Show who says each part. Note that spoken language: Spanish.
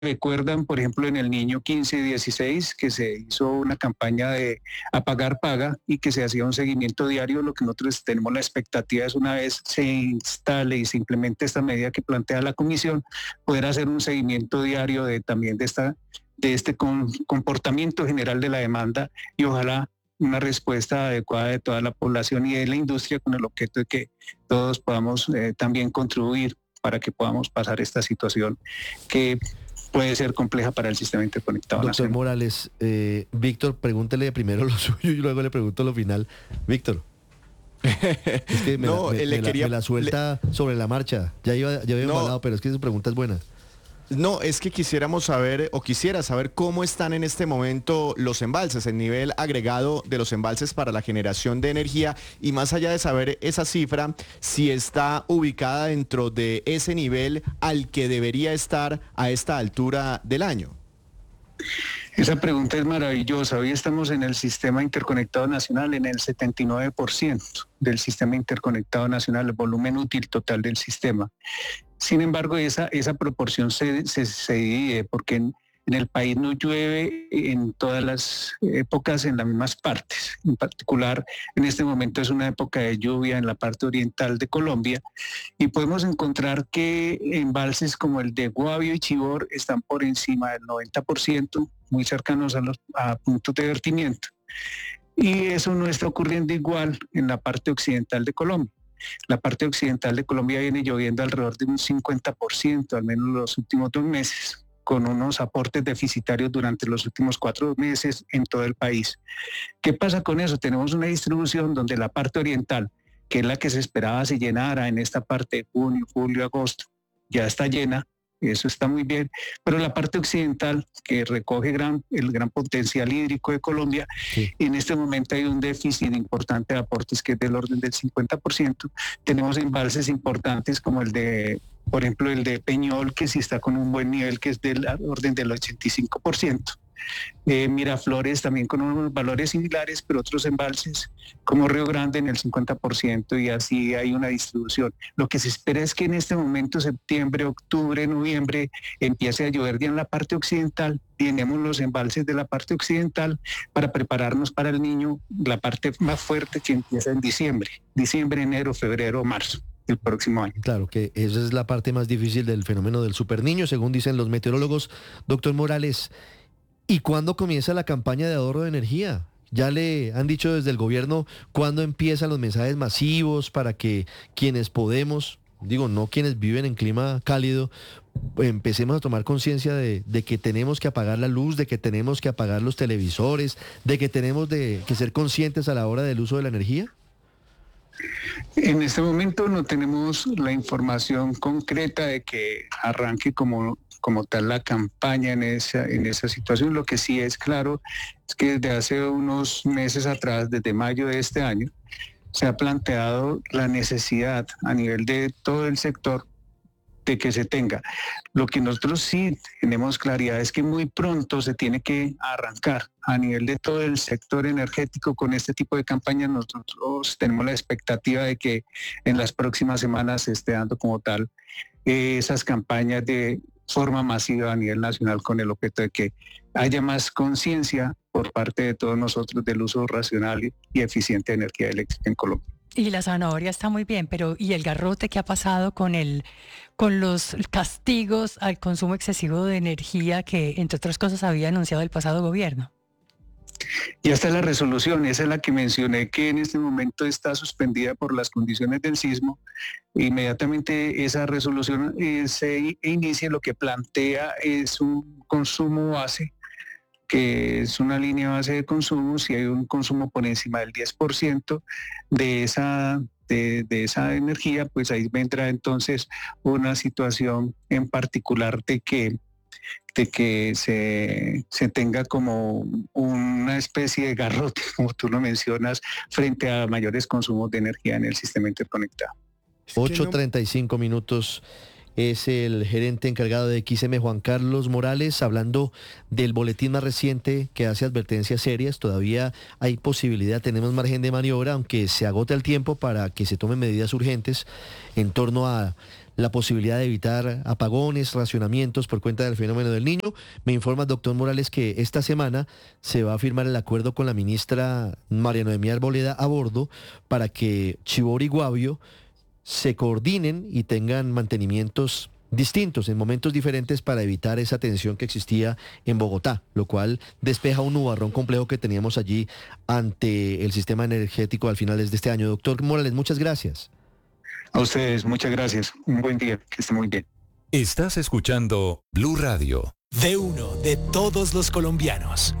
Speaker 1: recuerdan, por ejemplo, en el Niño 15-16, que se hizo una campaña de apagar paga y que se hacía un seguimiento diario. Lo que nosotros tenemos la expectativa es, una vez se instale y se implemente esta medida que plantea la Comisión, poder hacer un seguimiento diario también de este comportamiento general de la demanda, y ojalá una respuesta adecuada de toda la población y de la industria, con el objeto de que todos podamos también contribuir para que podamos pasar esta situación que puede ser compleja para el sistema interconectado
Speaker 2: Doctor
Speaker 1: nacional.
Speaker 2: Morales, Víctor, pregúntele primero lo suyo y luego le pregunto lo final. Víctor, es que
Speaker 3: No, le quería...
Speaker 2: me la suelta sobre la marcha. Ya había
Speaker 3: No,
Speaker 2: embalado, pero es que su pregunta es buena.
Speaker 3: no, es que quisiéramos saber, o quisiera saber cómo están en este momento los embalses, el nivel agregado de los embalses para la generación de energía, y más allá de saber esa cifra, si está ubicada dentro de ese nivel al que debería estar a esta altura del año.
Speaker 1: Esa pregunta es maravillosa. Hoy estamos en el sistema interconectado nacional en el 79% del sistema interconectado nacional, el volumen útil total del sistema. Sin embargo, esa proporción se divide, porque en el país no llueve en todas las épocas en las mismas partes. En particular, en este momento es una época de lluvia en la parte oriental de Colombia, y podemos encontrar que embalses como el de Guavio y Chivor están por encima del 90%, muy cercanos a puntos de vertimiento. Y eso no está ocurriendo igual en la parte occidental de Colombia. La parte occidental de Colombia viene lloviendo alrededor de un 50%, al menos los últimos 2 meses, con unos aportes deficitarios durante los últimos 4 meses en todo el país. ¿Qué pasa con eso? Tenemos una distribución donde la parte oriental, que es la que se esperaba se llenara en esta parte de junio, julio, agosto, ya está llena. Eso está muy bien, pero la parte occidental, que recoge el gran potencial hídrico de Colombia,
Speaker 2: Sí.
Speaker 1: en este momento hay un déficit importante de aportes que es del orden del 50%. Tenemos embalses importantes como por ejemplo, el de Peñol, que sí está con un buen nivel, que es del orden del 85%. Miraflores también con unos valores similares, pero otros embalses como Río Grande en el 50%, y así hay una distribución. Lo que se espera es que en este momento, septiembre, octubre, noviembre, empiece a llover ya en la parte occidental, tenemos los embalses de la parte occidental para prepararnos para el Niño, la parte más fuerte, que empieza en diciembre, enero, febrero, marzo del próximo año.
Speaker 2: Claro que esa es la parte más difícil del fenómeno del superniño, según dicen los meteorólogos. Doctor Morales, ¿y cuándo comienza la campaña de ahorro de energía? ¿Ya le han dicho desde el gobierno cuándo empiezan los mensajes masivos para que quienes podemos, digo, no quienes viven en clima cálido, empecemos a tomar conciencia de que tenemos que apagar la luz, de que tenemos que apagar los televisores, de que tenemos que ser conscientes a la hora del uso de la energía?
Speaker 1: En este momento no tenemos la información concreta de que arranque como tal la campaña en esa situación. Lo que sí es claro es que desde hace unos meses atrás, desde mayo de este año, se ha planteado la necesidad a nivel de todo el sector de que se tenga. Lo que nosotros sí tenemos claridad es que muy pronto se tiene que arrancar a nivel de todo el sector energético con este tipo de campañas. Nosotros tenemos la expectativa de que en las próximas semanas se esté dando como tal esas campañas de forma masiva a nivel nacional, con el objeto de que haya más conciencia por parte de todos nosotros del uso racional y eficiente de energía eléctrica en Colombia.
Speaker 4: Y la zanahoria está muy bien, pero ¿y el garrote qué ha pasado con los castigos al consumo excesivo de energía que, entre otras cosas, había anunciado el pasado gobierno?
Speaker 1: Y hasta la resolución, esa es la que mencioné, que en este momento está suspendida por las condiciones del sismo. Inmediatamente esa resolución se inicia, lo que plantea es un consumo base, que es una línea base de consumo. Si hay un consumo por encima del 10% de esa energía, pues ahí vendrá entonces una situación en particular de que se tenga como una especie de garrote, como tú lo mencionas, frente a mayores consumos de energía en el sistema interconectado.
Speaker 2: 8:35 minutos. Es el gerente encargado de XM, Juan Carlos Morales, hablando del boletín más reciente que hace advertencias serias. Todavía hay posibilidad, tenemos margen de maniobra, aunque se agota el tiempo para que se tomen medidas urgentes en torno a la posibilidad de evitar apagones, racionamientos por cuenta del fenómeno del Niño. Me informa el doctor Morales que esta semana se va a firmar el acuerdo con la ministra María Noemí Arboleda a bordo para que Chivor y Guavio se coordinen y tengan mantenimientos distintos en momentos diferentes para evitar esa tensión que existía en Bogotá, lo cual despeja un nubarrón complejo que teníamos allí ante el sistema energético al finales de este año. Doctor Morales, muchas gracias.
Speaker 1: A ustedes, muchas gracias. Un buen día, que esté muy bien.
Speaker 5: Estás escuchando Blue Radio.
Speaker 6: De uno de todos los colombianos.